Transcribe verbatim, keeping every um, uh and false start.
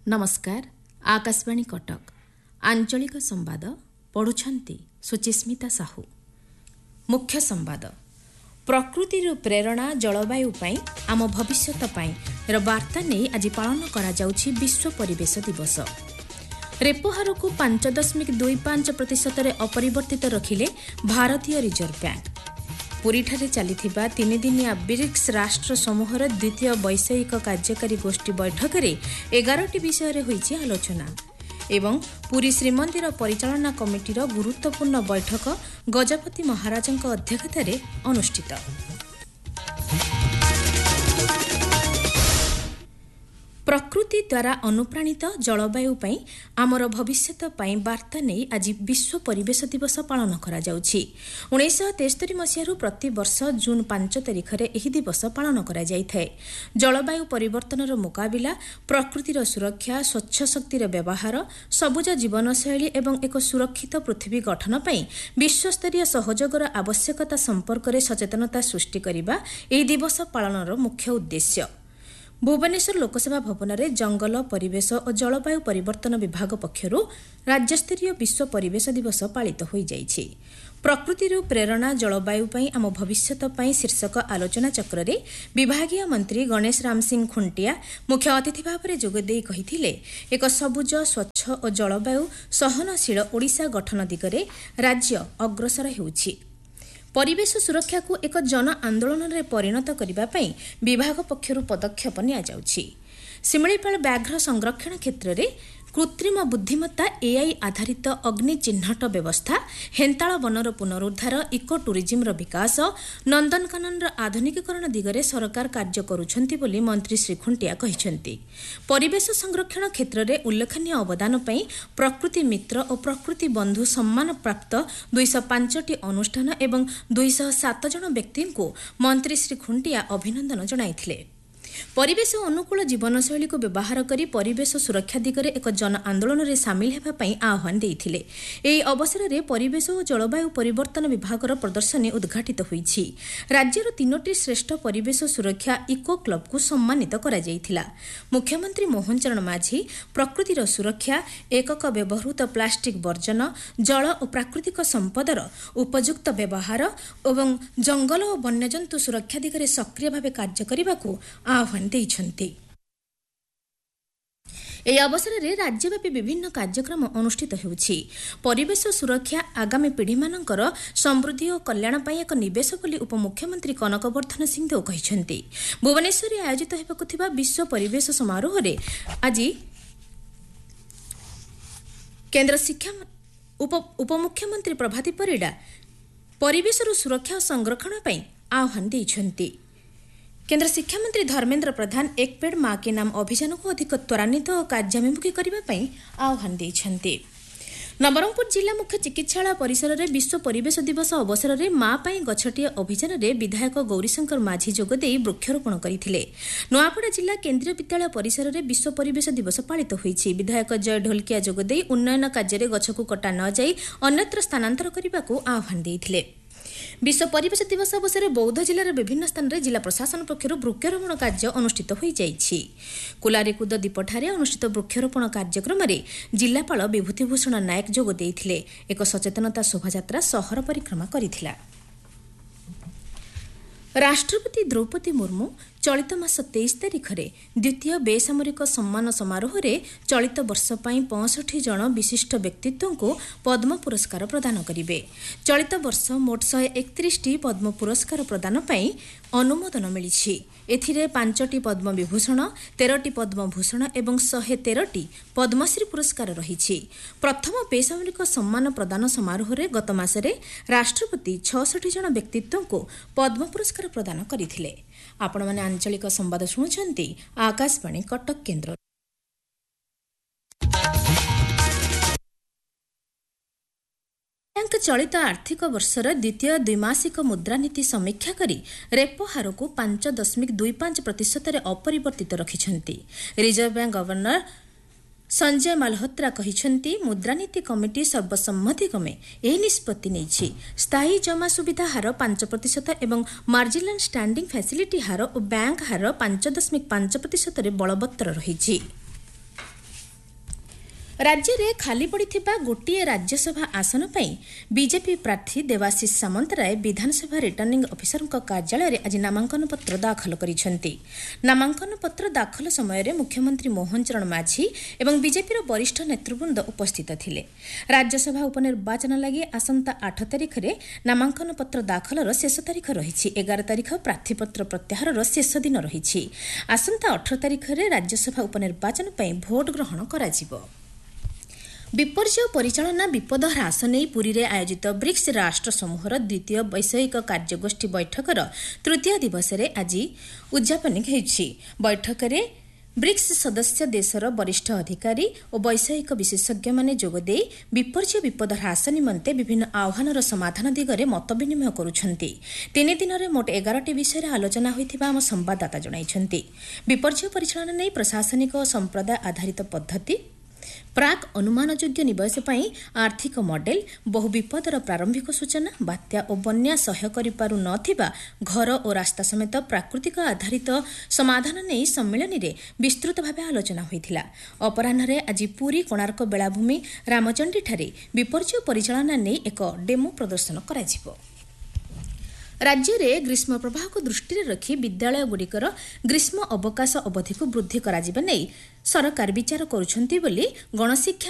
नमस्कार आकाशवाणी कटक आंचलिक संवाद पढ़ुछंती सुचिस्मिता साहू। मुख्य संवाद प्रकृति प्रेरणा जलवायु पाई आम भविष्यत पाई र वार्ता नहीं आज पालन करा जाउछि विश्व परिवेश दिवस। रेपो हार को पांच दशमिक दुई पांच प्रतिशत अपरिवर्तित रखिले भारतीय रिजर्व बैंक। पुरीठारे चलिथिबा तीन दिनिया ब्रिक्स राष्ट्र समूहर द्वितीय वैषयिक कार्यकारी गोष्ठी बैठक में एगारटी विषय होईछि आलोचना एवं पुरी श्रीमंदिर परिचालना कमिटीर गुरुत्वपूर्ण बैठक गजपति महाराजଙ୍କ अध्यक्षतारे अनुष्ठित। प्रकृति द्वारा अनुप्राणित जलवायु पाई आमर भविष्यत पाई वार्ता नहीं आज विश्व परिवेश दिवस पालन करा जाउछि। उन्नीस तेस्तरी मसीह प्रति वर्ष जून पांच तारिख रे एही दिवस पालन करा जाइथाय। जलवायु परिवर्तनर मुकाबिला, प्रकृतिर सुरक्षा, स्वच्छ शक्तिर व्यवहार, सबुज जीवनशैली एवं एक सुरक्षित पृथ्वी गठन पाई विश्वस्तरीय सहयोगर आवश्यकता संपर्क में सचेतनता सृष्टि करिबा एही दिवस पालनर मुख्य उद्देश्य। भुवनेश्वर लोकसभा भवन में जंगल परिवेश और जलवायु परिवर्तन विभाग पक्षरु राज्यस्तरीय विश्व परिवेश दिवस पालित हो जाइछि। प्रकृति प्रेरणा जलवायु पाई आम भविष्यत पाई शीर्षक आलोचना चक्र रे विभागीय मंत्री गणेश राम सिंह खुंटिया मुख्य अतिथि भाव में जोगदे कहिथिले एक सबुज स्वच्छ और जलवायु सहनशील ओडिशा गठन दिगरे राज्य अग्रसर हेउछि। परिवेश सुरक्षा को एक जन आंदोलन में परिणत करने विभाग पक्षरु पदक्षेप निया जाउछि। शिमिलीपाल व्याघ्र संरक्षण क्षेत्र में कृत्रिम बुद्धिमत्ता एआई आधारित अग्नि चिन्हट व्यवस्था, हेन्ताल वनर पुनरुद्धार, इको टूरिज्म विकास, नंदनकानन आधुनिकीकरण दिगरे सरकार कार्य करुछंती बोली मंत्री श्री खुंटिया कहिसेंती। परिवेश संरक्षण क्षेत्र में उल्लेखनीय अवदान पई प्रकृति मित्र और प्रकृति बंधु सम्मान प्राप्त दुई सौ पांचटी अनुष्ठान एवं दुई सौ सात जन व्यक्ति को मंत्री श्री खुंटिया अभिनंदन जणाइथिले। परिवेश अनुकूल जीवनशैली को व्यवहार करी परिवेश सुरक्षा दिगरे एक जन आंदोलन में सामिल हेबा पई आह्वान देइथिले। एही अवसर में परिवेश और जलवायु परिवर्तन विभागर प्रदर्शनी उद्घाटित होईछि। राज्यर तीनोटी श्रेष्ठ परिवेश सुरक्षा इको क्लब को सम्मानित करा जाइथिला। मुख्यमंत्री मोहन चरण माझी प्रकृतिर सुरक्षा, एकक व्यवहृत प्लास्टिक वर्जन, जल और प्राकृतिक संपदर उपयुक्त व्यवहार एवं जंगल और वन्यजंतु सुरक्षा दिगरे सक्रिय भाव कार्य करबाकू आह्वान देइछन्ति। ଏହି ଅବସରରେ ରାଜ୍ୟବ୍ୟାପୀ ବିଭିନ୍ନ କାର୍ଯ୍ୟକ୍ରମ ଅନୁଷ୍ଠିତ ହେଉଛି। ପରିବେଶ ସୁରକ୍ଷା ଆଗାମୀ ପିଢ଼ିମାନଙ୍କର ସମୃଦ୍ଧି ଓ କଲ୍ୟାଣ ପାଇଁ ଏକ ନିବେଶ ବୋଲି ଉପମୁଖ୍ୟମନ୍ତ୍ରୀ କନକବର୍ଦ୍ଧନ ସିଂହଦେଓ କହିଛନ୍ତି। ଭୁବନେଶ୍ୱରରେ ଆୟୋଜିତ ହେବାକୁ ଥିବା ବିଶ୍ୱ ପରିବେଶ ସମାରୋହରେ ଆଜି କେନ୍ଦ୍ର ଶିକ୍ଷା ଉପମୁଖ୍ୟମନ୍ତ୍ରୀ ପ୍ରଭାତୀ ପରିଡ଼ା ପରିବେଶର ସୁରକ୍ଷା ଓ ସଂରକ୍ଷଣ ପାଇଁ ଆହ୍ୱାନ ଦେଇଛନ୍ତି। केन्द्र शिक्षा मंत्री धर्मेन्द्र प्रधान एक पेड़ माँ के नाम अभियान को अधिक त्वरान्वित और कार्यान्विमुखी करने आह्वान देइछन्ति। नवरंगपुर जिला मुख्य चिकित्सालय परिसर में विश्व परिवेश दिवस अवसर में माँ पाई गछटिए अभियान में विधायक गौरीशंकर माझी जोगदे वृक्षरोपण करथिले। नुआपड़ा जिला केन्द्रीय विद्यालय परिसर में विश्व परिवेश दिवस पालित होईछि। विधायक जय ढोलकिया जोगदे उन्नयन कार्य में गछ को कटा न जाई अन्यत्र स्थानांतर करने को आह्वान देइथिले। विश्व परिवेश दिवस अवसर में बौद्ध जिलार विभिन्न स्थान में जिला प्रशासन पक्षर वृक्षरोपण कार्य अनुष्ठित हो जाइछि। कुलारीकुद दीपठारे अनुष्ठित वृक्षरोपण कार्यक्रम में जिलापाल विभूतिभूषण नायक जोग देइथिले। एक सचेतनता शोभायात्रा शहर परिक्रमा करिथिला। राष्ट्रपति द्रौपदी मुर्मू चलित मास तेईस तारिख में द्वितीय बेसामरिक सम्मान समारोह में चलित वर्ष पाई पैंसठ जन विशिष्ट व्यक्तित्व को पद्म पुरस्कार प्रदान करिवे। चलित वर्ष मोट शहे एकतीस टी पद्म पुरस्कार प्रदान पाई अनुमोदन मिली। एथिरे पांचटी पद्म विभूषण, तेरटी पद्म भूषण एवं शहे तेरटी पद्मश्री पुरस्कार रही। प्रथम बेसामरिक सम्मान प्रदान समारोह में गत मासरे राष्ट्रपति छठ जन व्यक्तित्व को पद्म पुरस्कार प्रदान करथिले। आपण माने आंचलिक संवाद शुणुछंती आकाशवाणी कटक केन्द्र। बैंक चलित आर्थिक वर्षर द्वितीय द्विमासिक मुद्रानीति समीक्षा करी रेपो हार को पांच दशमिक दुई पांच प्रतिशत अपरिवर्तित रखिछंती। Reserve bank governor Sanjay मालहोत्रा कहिछंती मुद्रानीति committee सर्वसम्मति क्रमे एही निष्पत्ति नेछि। स्थायी जमा सुविधा हार पांच प्रतिशत एवं मार्जिनाल स्टैंडिंग फैसिलिटी हार और बैंक हार पांच दशमिक पांच प्रतिशत बलवत्तर रही। राज्य में खाली पड़िथिबा गोटिए राज्यसभा आसन पर बीजेपी प्रार्थी देवाशीष सामंतराय विधानसभा रिटर्निंग ऑफिसर कार्यालय में आज नामांकन पत्र दाखल करिसेंती। नामांकन पत्र दाखल समय मुख्यमंत्री मोहन चरण माझी एवं बीजेपी वरिष्ठ नेतृवृंद उपस्थित थिले। राज्यसभा उपनिर्वाचन लगी आसंता आठ तारिख में नामांकन पत्र दाखलर शेष तारिख रही। एगार तारिख प्रार्थीपत्र प्रत्याहार शेष दिन रही। आसंता अठर तारिख में राज्यसभा उपनिर्वाचन पर भोट ग्रहण कराजिबो। विपर्यय परिचालना विपद ह्रास नहीं पुरी रे आयोजित ब्रिक्स राष्ट्र समूहर द्वितीय वैषयिक कार्यगोष्ठी बैठकर तृतीय दिवस रे आज उद्यापन होइछि। बैठक रे ब्रिक्स सदस्य देशर वरिष्ठ अधिकारी और वैषयिक विशेषज्ञ माने जोगदे विपर्यय विपद ह्रास निमंते विभिन्न आह्वानर समाधान दिगरे मत विनिमय करुछंती। तीन दिन में मोट एगारटी विषय आलोचना होइथिबा आम संवाददाता जणाइछंती। विपर्यय परिचालना नहीं प्रशासनिक और संप्रदाय आधारित पद्धति, प्राक अनुमानयोग्य निवेश पर आर्थिक मॉडल, बहु विपदर प्रारंभिक सूचना, बात्या और बन्या सह्य करिपारु नथिबा घर और रास्ता समेत प्राकृतिक आधारित समाधान नहीं सम्मेलन में विस्तृत भाव आलोचना होइथिला। अपराह्न आज पुरी कोणार्क बेलाभूमि रामचंडी ठारे विपर्यय परिचालना नहीं एक डेमो प्रदर्शन कराजिबो। राज्य में ग्रीष्म प्रवाह को दृष्टि रखी विद्यालयगुड़िकर ग्रीष्म अवकाश अवधि को वृद्धि कराजिबा नै सरकार विचार करुछंती बोली गणशिक्षा